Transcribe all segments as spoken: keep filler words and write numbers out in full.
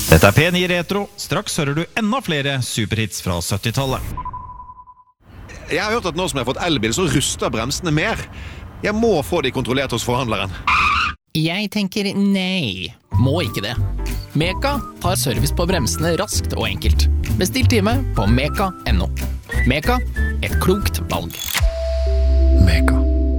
Dette er P ni Retro. Straks hører du enda flere superhits fra syttitallet. Jeg har hørt at nå som jeg har fått elbil, så ruster bremsene mer. Jeg må få de kontrollert hos forhandleren. Jeg tenker nei. Må ikke det. Meka tar service på bremsene raskt og enkelt. Bestill time på meka punktum no. Meka, et klokt valg. Meka.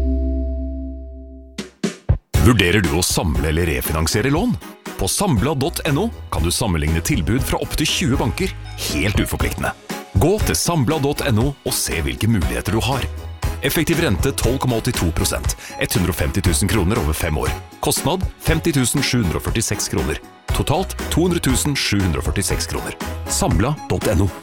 Vurderer du å samle eller refinansiere lån? På sambla punktum no kan du sammenligne tilbud fra opp til tjue banker, helt uforpliktende. Gå til sambla punktum no og se hvilke muligheter du har. Effektiv rente tolv komma åttito prosent, hundre og femti tusen kroner over fem år. Kostnad femti tusen sju hundre og førtiseks kroner. Totalt to hundre tusen sju hundre og førtiseks kroner. sambla punktum no.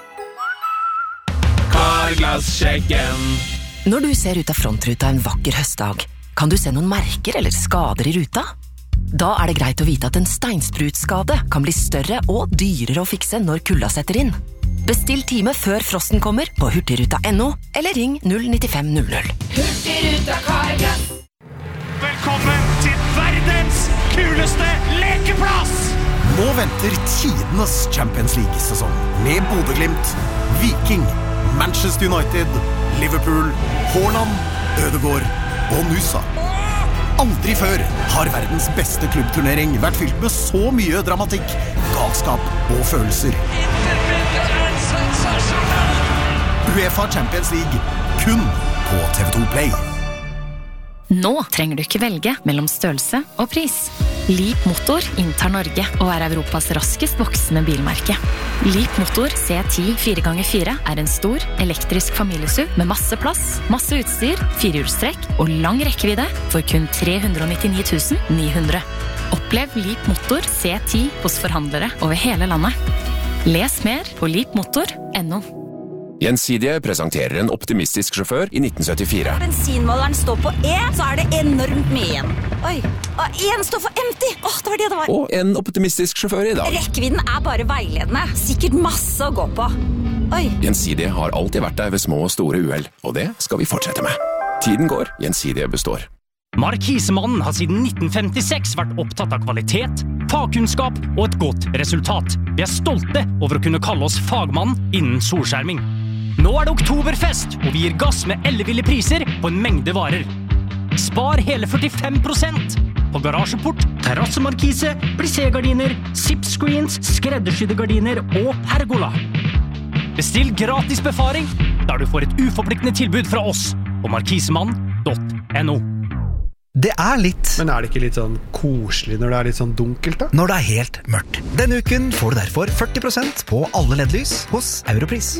Carglass-sjekken. Når du ser ut av frontruta en vakker høstdag, kan du se noen merker eller skader i ruta? Da er det greit å vite at en steinsprutskade kan bli større og dyrere å fikse når kulda setter inn. Bestill time før frosten kommer på hurtigruta punktum no eller ring null ni fem null null. Hurtigruta Carglass. Velkommen til verdens kuleste lekeplass! Nå venter tidenes Champions League-sesong med Bodø-Glimt, Viking, Manchester United, Liverpool, Haaland, Ødegaard og Nusa. Aldri før har verdens beste klubbturnering vært fylt med så mye dramatikk, galskap og følelser. UEFA Champions League, kun på T V to Play. Nå trenger du ikke velge mellom størrelse og pris. Leap Motor inntar Norge og er Europas raskest voksende bilmerke. Leap Motor C ti fire ganger fire er en stor, elektrisk familiesuv med masse plass, masse utstyr, firehjulstrekk og lang rekkevidde for kun tre hundre og nittini tusen ni hundre. Opplev Leap Motor C ti hos forhandlere over hele landet. Les mer på leap motor punktum no. Gjensidige presenterer en optimistisk sjåfør i nitten syttifire. Bensinmåleren står på E, så er det enormt mye igjen. Oi, og en står for empty. Åh, det var det det var. Og en optimistisk sjåfør i dag. Rekkevidden er bare veiledende. Sikkert masse å gå på. Oi. Gjensidige har alltid vært der ved små og store uheld, og det skal vi fortsette med. Tiden går, Gjensidige består. Markisemannen har siden nitten femtiseks vært opptatt av kvalitet, fagkunnskap og et godt resultat. Vi er stolte over å kunne kalle oss fagmann innen solskjerming. Nå er det oktoberfest, og vi gir gass med elleville priser på en mengde varer. Spar hele førtifem prosent på garasjeport, terrassemarkise, plissé-gardiner, zip-screens, skreddersydde gardiner og pergola. Bestill gratis befaring, der du får et uforpliktende tilbud fra oss på markisemann punktum no. Det er litt. Men er det ikke litt sånn koselig når det er litt sånn dunkelt da? Når det er helt mørkt. Denne uken får du derfor førti prosent på alle L E D-lys hos Europris.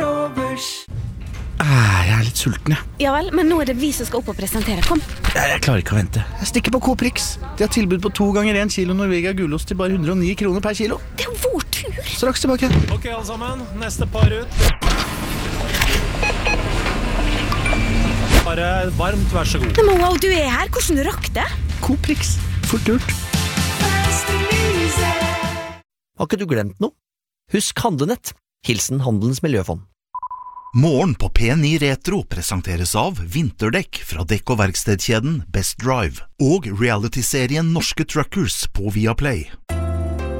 Ah, jeg er litt sulten, jeg. Ja vel, men nå er det vi som skal opp og presentere. Kom. Jeg, jeg klarer ikke å vente. Jeg stikker på Coprix. De har tilbud på to ganger en kilo Norvegia gulost til bare hundre og ni kroner per kilo. Det er jo vår tur. Straks tilbake. Ok, alle sammen. Neste par ut. Bare varmt, vær så god. Men wow, du er her. Hvordan du rakk det? Coprix. Fort gjort. Har ikke du glemt noe? Husk Handlenett. Hilsen Handelens Miljøfond. Morgen på P ni Retro presenteres av vinterdekk fra dekk- og verkstedkjeden Best Drive og reality-serien Norske Truckers på Viaplay.